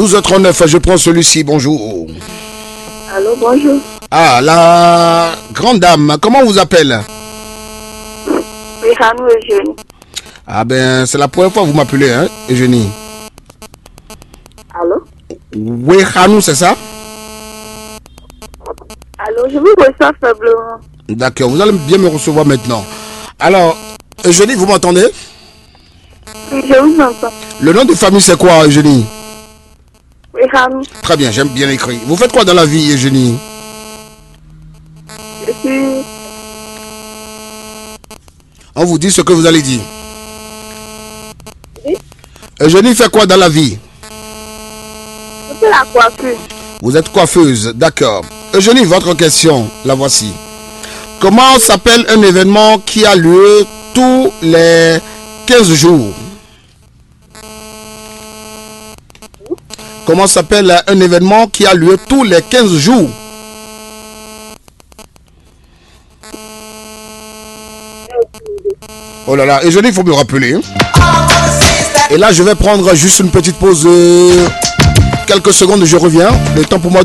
12h39, je prends celui-ci, bonjour. Allô, bonjour. Ah, la grande dame, comment on vous appelle? Wéhanou Eugénie. Ah ben, c'est la première fois que vous m'appelez, hein, Eugénie. Allô? Wéhanou, c'est ça? Allô, je vous reçois faiblement. D'accord, vous allez bien me recevoir maintenant. Alors, Eugénie, vous m'entendez? Oui, je vous entends. Le nom de famille, c'est quoi, Eugénie? Wéhanou. Très bien, j'aime bien écrit. Vous faites quoi dans la vie, Eugénie? Je suis... On vous dit ce que vous allez dire. Oui? Eugénie fait quoi dans la vie? Je fais la coiffure. Vous êtes coiffeuse, d'accord. Eugénie, votre question, la voici. Comment s'appelle un événement qui a lieu tous les 15 jours? Comment s'appelle un événement qui a lieu tous les 15 jours? Oh là là, Eugénie, il faut me rappeler. Et là, je vais prendre juste une petite pause. Quelques secondes, je reviens. Le temps pour moi